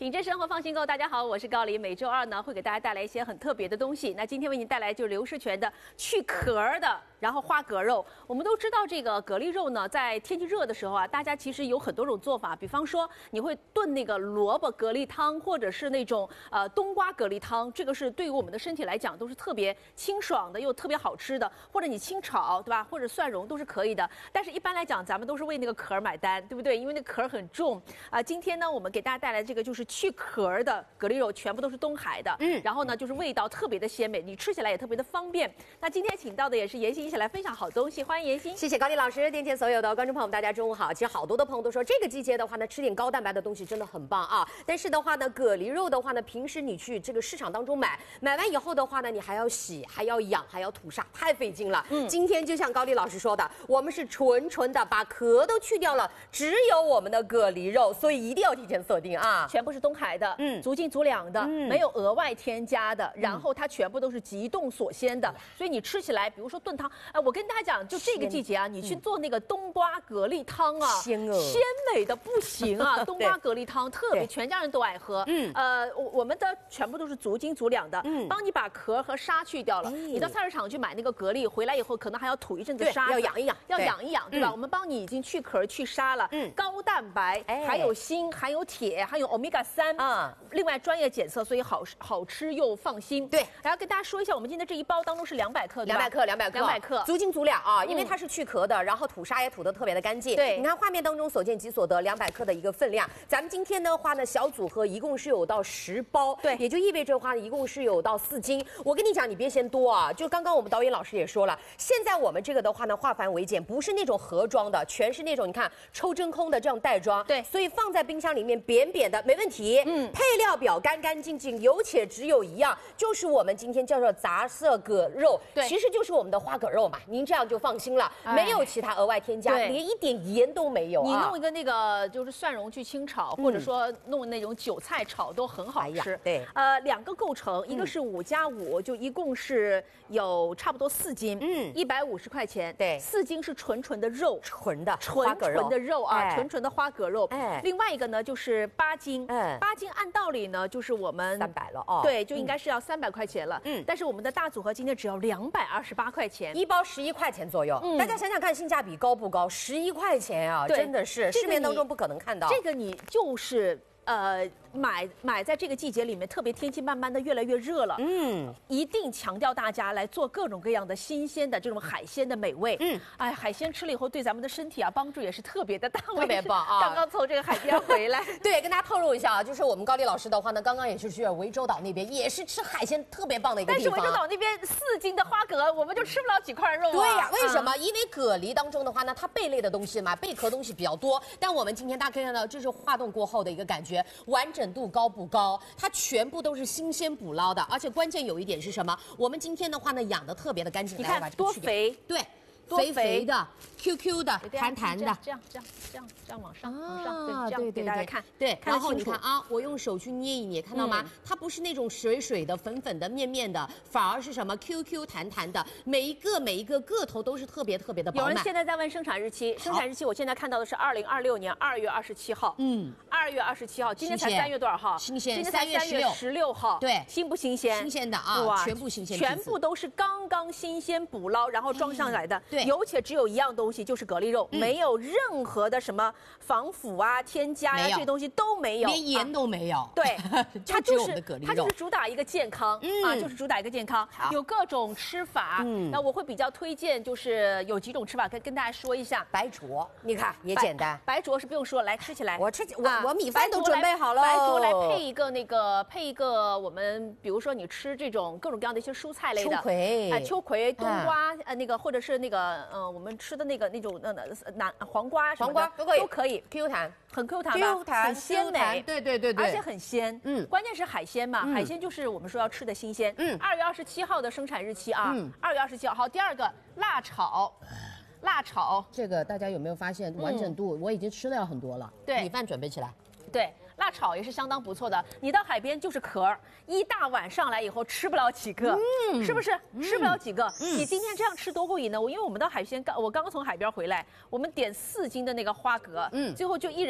品质生活放心购，大家好，我是高丽。每周二呢，会给大家带来一些很特别的东西。那今天为您带来就是刘世全的去壳的，然后花蛤肉。我们都知道这个蛤蜊肉呢，在天气热的时候啊，大家其实有很多种做法。比方说，你会炖那个萝卜蛤蜊汤，或者是那种冬瓜蛤蜊汤，这个是对于我们的身体来讲都是特别清爽的，又特别好吃的。或者你清炒，对吧？或者蒜蓉都是可以的。但是一般来讲，咱们都是为那个壳买单，对不对？因为那壳很重啊。今天呢，我们给大家带来这个就是去壳的蛤蜊肉，全部都是东海的，然后呢就是味道特别的鲜美，你吃起来也特别的方便。那今天请到的也是妍希一起来分享好东西，欢迎妍希。 谢谢高丽老师，电前所有的观众朋友们，大家中午好。其实好多的朋友都说这个季节的话呢，吃点高蛋白的东西真的很棒啊。但是的话呢，蛤蜊肉的话呢，平时你去这个市场当中买完以后的话呢，你还要洗，还要养，还要吐沙，太费劲了。今天就像高丽老师说的，我们是纯的把壳都去掉了，只有我们的蛤蜊肉，所以一定要提前锁定啊。 全部是东海的，足斤足两的，没有额外添加的，然后它全部都是急冻锁鲜的，所以你吃起来，比如说炖汤，我跟大家讲，就这个季节啊，你去做那个冬瓜蛤蜊汤啊，鲜美的不行啊，冬瓜蛤蜊汤特别，全家人都爱喝。我们的全部都是足斤足两的，帮你把壳和沙去掉了。你到菜市场去买那个蛤蜊，回来以后可能还要吐一阵子沙， 要养一养， 要养一养，对吧？我们帮你已经去壳去沙了，高蛋白，还有锌，含有铁，还有 omega-3啊，另外专业检测，所以好吃又放心。 对， 还要跟大家说一下，我们今天这一包当中是200克，200克， 足斤足两啊，因为它是去壳的，然后吐沙也吐得特别的干净。 对， 你看画面当中所见即所得，200克的一个分量。咱们今天的话呢，小组合一共是有到10包， 对， 也就意味着的话一共是有到4斤。我跟你讲，你别嫌多啊，就刚刚我们导演老师也说了，现在我们这个的话呢，化繁为简，不是那种盒装的，全是那种你看抽真空的这样袋装， 对， 所以放在冰箱里面扁扁的没问题。配料表干干净净，有且只有一样，就是我们今天叫做杂色蛤肉， 对， 其实就是我们的花蛤肉嘛，您这样就放心了，没有其他额外添加，连一点盐都没有啊。 你弄一个那个就是蒜蓉去清炒，或者说弄那种韭菜炒都很好吃。 对 ，2个构成，一个是5加5，就一共是有差不多4斤，150块钱。 对 ，4斤是纯的肉， 纯的肉啊，纯的花蛤肉。另外一个呢就是8斤，8斤按道理呢就是我们 300了哦， 对，就应该是要300块钱了。但是我们的大组合今天只要228块钱， 一包11块钱左右。大家想想看，性价比高不高？11块钱啊，真的是市面当中不可能看到。 这个你就是买在这个季节里面，特别天气慢慢的越来越热了，一定强调大家来做各种各样的新鲜的这种海鲜的美味，海鲜吃了以后对咱们的身体啊帮助也是特别的大， 特别棒啊！ 刚刚从这个海边回来， 对，跟大家透露一下啊，就是我们高丽老师的话呢，刚刚也是去涠洲岛那边，也是吃海鲜特别棒的一个地方。 但是涠洲岛那边4斤的花蛤，我们就吃不了几块肉啊。 对呀，为什么？因为蛤蜊当中的话呢，它贝类的东西嘛，贝壳东西比较多，但我们今天大家可以看到，这是化冻过后的一个感觉，完整度高不高？它全部都是新鲜捕捞的，而且关键有一点是什么？我们今天的话呢，养的特别的干净， 你看多肥， 对，肥肥的、Q 的、弹的， 这样往上，对，这样给大家看， 对。然后你看啊，我用手去捏一捏，看到吗？它不是那种水的、粉的、面的，反而是什么 QQ 弹的，每一个个头都是特别的饱满。 有人现在在问生产日期，生产日期我现在看到的是2026年2月27号，2月27号，今天才3月多少号？ 新鲜， 今天才3月16号， 对， 新不新鲜？ 新鲜的啊，全部新鲜， 全部都是刚新鲜捕捞，然后装上来的。 对， 有且只有一样东西，就是蛤蜊肉，没有任何的什么防腐啊、添加呀，这些东西都没有， 连盐都没有。 对， 它就是它就是主打一个健康啊，就是主打一个健康，有各种吃法。那我会比较推荐，就是有几种吃法，跟大家说一下。 白灼，你看也简单。 白灼是不用说，来吃起来。 我米饭都准备好了。 白灼来配一个我们，比如说你吃这种各种各样的一些蔬菜类的，秋葵、冬瓜，那个或者是那个我们吃的那种黄瓜都可以 ，Q 弹， 很 Q 弹吧，很鲜美， 对， 而且很鲜。关键是海鲜嘛，海鲜就是我们说要吃的新鲜。2月27号的生产日期啊，2月27号。好，第二个辣炒。 这个大家有没有发现完整度？我已经吃了很多了。 对， 米饭准备起来。 对，辣炒也是相当不错的。你到海边就是壳，一大碗上来以后吃不了几个，是不是？吃不了几个。你今天这样吃多过瘾呢？因为我们的海鲜我刚刚从海边回来，我们点4斤的那个花蛤，最后就一人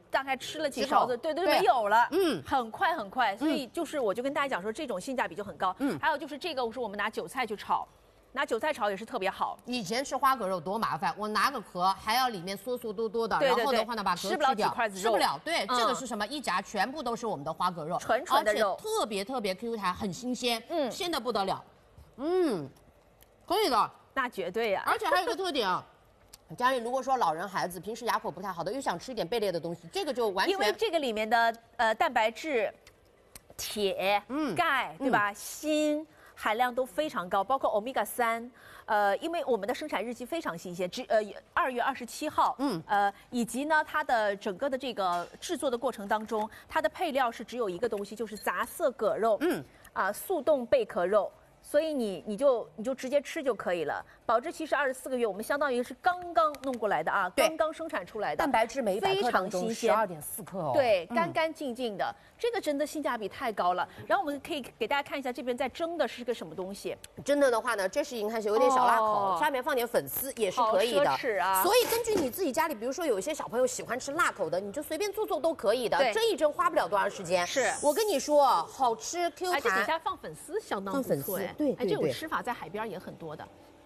大概吃了几勺子，对，没有了，很快很快，所以就是我就跟大家讲说，这种性价比就很高。还有就是这个是我们拿韭菜去炒。拿韭菜炒也是特别好。 以前吃花蛤肉多麻烦，我拿个壳还要里面缩多的，然后的话呢把壳吃不了几块子肉， 吃不了。对，这个是什么？一夹全部都是我们的花蛤肉， 纯的肉， 而且特别 Q 弹，很新鲜，鲜的不得了。可以的， 那绝对呀。 而且还有一个特点啊。家里如果说老人孩子平时牙口不太好的，又想吃一点贝类的东西，这个就完全因为这个里面的蛋白质、铁、钙，对吧？锌含量都非常高，包括欧米伽3。因为我们的生产日期非常新鲜，2月27号，以及呢它的整个的这个制作的过程当中，它的配料是只有一个东西，就是杂色蛤肉，速冻贝壳肉。所以你就直接吃就可以了，保质期是24个月，我们相当于是刚刚弄过来的啊，刚刚生产出来的， 蛋白质每100克当中12.4克哦， 对，干干净净的，这个真的性价比太高了。然后我们可以给大家看一下这边在蒸的是个什么东西。 蒸的话呢，这是银汉血，有点小辣口，下面放点粉丝也是可以的。 好奢侈啊！ 所以根据你自己家里，比如说有一些小朋友喜欢吃辣口的，你就随便做都可以的，蒸一蒸花不了多长时间。 是我跟你说，好吃 Q 弹。 这底下放粉丝相当不错哎。 对， 这种吃法在海边也很多的。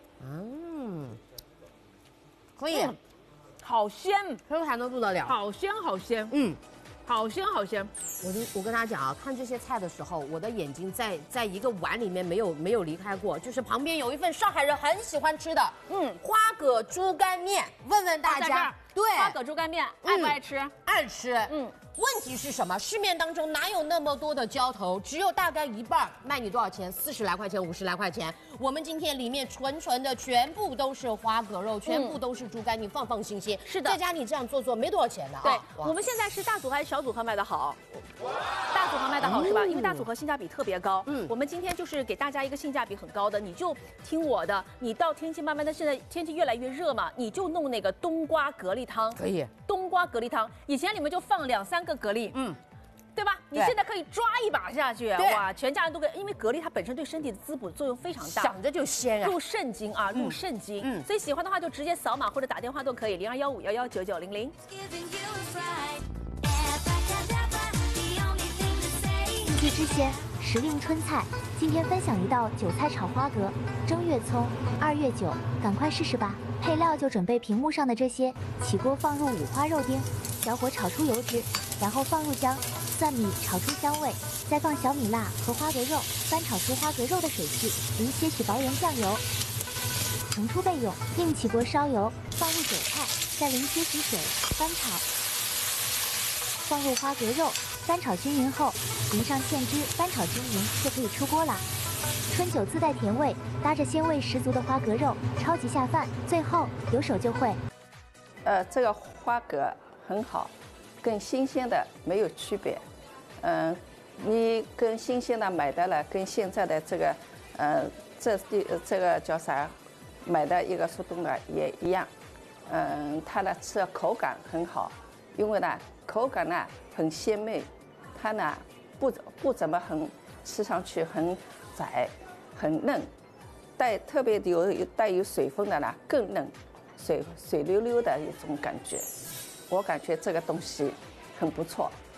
可以， 好鲜 ，Q 弹的不得了， 好鲜好鲜，好鲜好鲜。 我跟大家讲啊，看这些菜的时候，我的眼睛在一个碗里面没有离开过，就是旁边有一份上海人很喜欢吃的，花蛤猪肝面。问问大家，对， 花蛤猪肝面爱不爱吃？ 爱吃，问题是什么？市面当中哪有那么多的浇头？只有大概一半，卖你多少钱？40来块钱，50来块钱。我们今天里面纯的全部都是花蛤肉，全部都是猪肝，你放心。 是的， 在家你这样做没多少钱的啊。 对，我们现在是大组还是小组合卖的好？大组合卖的好是吧？因为大组合性价比特别高。我们今天就是给大家一个性价比很高的，你就听我的。你到天气慢慢的，现在天气越来越热嘛，你就弄那个冬瓜蛤蜊汤。 可以。 冬瓜蛤蜊汤，以前里面就放2、3个蛤蜊，对吧？你现在可以抓一把下去，哇，全家人都可以，因为蛤蜊它本身对身体的滋补作用非常大， 想着就鲜啊， 入肾经啊，入肾经。所以喜欢的话就直接扫码或者打电话都可以，0215119900。 进去之前，时令春菜，今天分享一道韭菜炒花蛤，正月葱，2月9，赶快试试吧。配料就准备屏幕上的这些，起锅放入五花肉丁，小火炒出油脂，然后放入姜、蒜米炒出香味，再放小米辣和花蛤肉，翻炒出花蛤肉的水汽，淋些许薄盐酱油，盛出备用。另起锅烧油，放入韭菜，再淋些许水，翻炒，放入花蛤肉，翻炒均匀后，淋上芡汁，翻炒均匀就可以出锅了。春酒自带甜味，搭着鲜味十足的花蛤肉，超级下饭。最后有手就会。 这个花蛤很好，跟新鲜的没有区别。你跟新鲜的买的了，跟现在的这个，这个叫啥，买的一个速冻的也一样。它的吃口感很好，因为呢口感呢很鲜美，它呢不怎么吃上去很窄。很嫩，特别带有水分的呢更嫩，水溜溜的一种感觉，我感觉这个东西很不错。